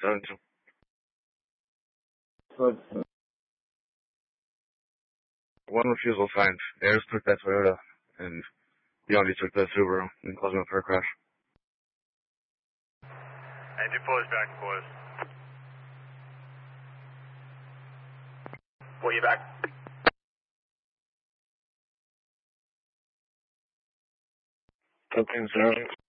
72. One refusal signed. Ayers took that Toyota, and Biondi took the Subaru and caused me a car crash. And you pull us back, boys. Pull you back. Okay, 0.